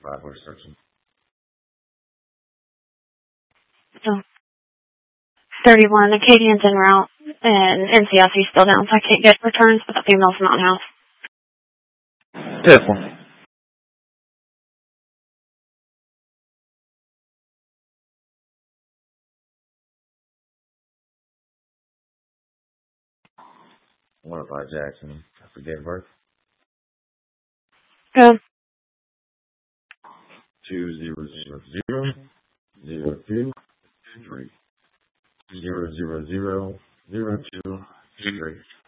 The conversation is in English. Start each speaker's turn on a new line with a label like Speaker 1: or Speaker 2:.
Speaker 1: 5 horse section.
Speaker 2: So 31, Acadian's en route, and NCIC's still down, so I can't get returns, but the female's from Mountain House.
Speaker 1: 10-4. What about Jackson? I forget birth.
Speaker 2: Good.
Speaker 1: 2000 02 3 000 02 3.